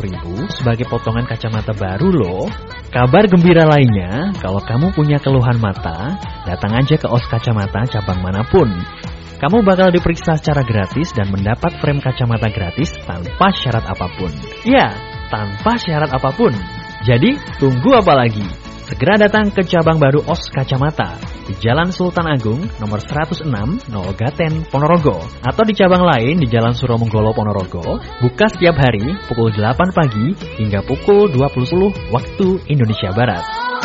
sebagai potongan kacamata baru loh. Kabar gembira lainnya, kalau kamu punya keluhan mata, datang aja ke OS Kacamata cabang manapun. Kamu bakal diperiksa secara gratis dan mendapat frame kacamata gratis tanpa syarat apapun. Ya, tanpa syarat apapun. Jadi, tunggu apa lagi? Segera datang ke cabang baru OS Kacamata di Jalan Sultan Agung nomor 106 Nolgaten Ponorogo, atau di cabang lain di Jalan Suromenggolo Ponorogo, buka setiap hari pukul 8 pagi hingga pukul 20 waktu Indonesia Barat.